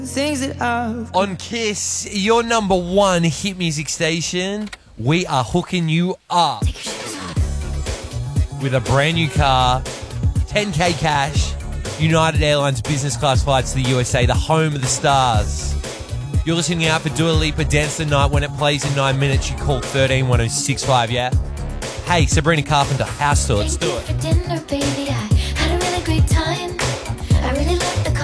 Things that I've On Kiss, your number one hit music station, we are hooking you up with a brand new car, 10K cash, United Airlines business class flights to the USA, the home of the stars. You're listening out for Dua Lipa Dance the Night. When it plays in 9 minutes, you call 131065, yeah? Hey, Sabrina Carpenter, house tour, let's do it. For dinner, baby, I had a really great time.